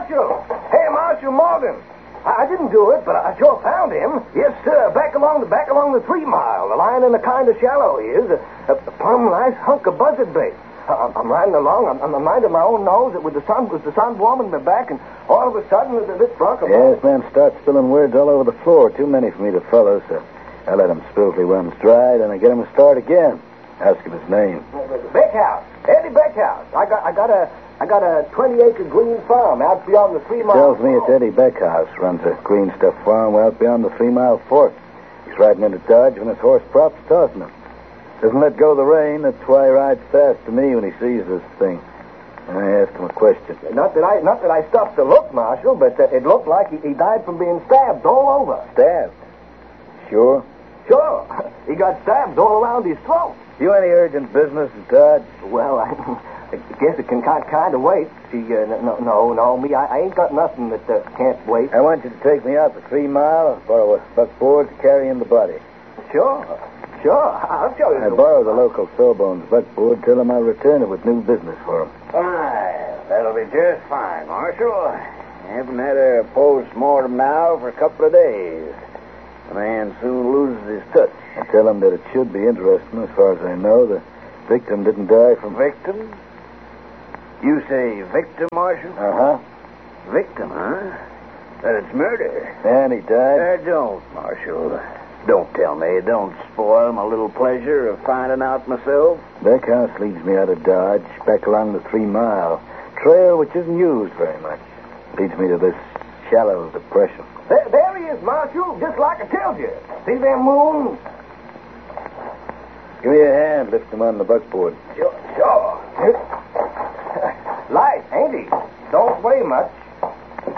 Marshal! Hey, Marshal Morgan! I didn't do it, but I sure found him. Yes, sir. Back along the 3 Mile. Lying in a kind of shallow he is. A plumb nice hunk of buzzard bait. I'm riding along. I'm minding my own nose. With the sun warming my back, and all of a sudden, this bronco... Yes, man, start spilling words all over the floor. Too many for me to follow, so I let him spill till he runs dry, then I get him to start again. Ask him his name. Beckhouse. Eddie Beckhouse. I got a 20-acre green farm out beyond the 3 Mile. Tells me it's Eddie Beckhouse. Runs a green stuff farm out beyond the 3 Mile Fork. He's riding into Dodge when his horse prop's tossing him. Doesn't let go of the rein. That's why he rides fast to me when he sees this thing. I asked him a question. Not that I stopped to look, Marshal, but it looked like he died from being stabbed all over. Stabbed? Sure? Sure. He got stabbed all around his throat. You any urgent business at Dodge? Well, I guess it can kind of wait. See, no, me, I ain't got nothing that can't wait. I want you to take me out to 3 Mile and borrow a buckboard to carry in the body. Sure, I'll show you. I borrow the local Sawbones buckboard, tell him I'll return it with new business for him. Fine. That'll be just fine, Marshal. I haven't had a post-mortem now for a couple of days. The man soon loses his touch. I tell him that it should be interesting. As far as I know, the victim didn't die from... Victim? You say victim, Marshal? Uh-huh. Victim, huh? Then it's murder. And he died? Don't, Marshal. Don't tell me. Don't spoil my little pleasure of finding out myself. Beckhouse leads me out of Dodge, back along the 3 Mile. Trail which isn't used very much. Leads me to this shallow depression. There he is, Marshal, just like I told you. See them moons? Give me a hand. Lift him on the buckboard. Sure. Light, ain't he? Don't weigh much.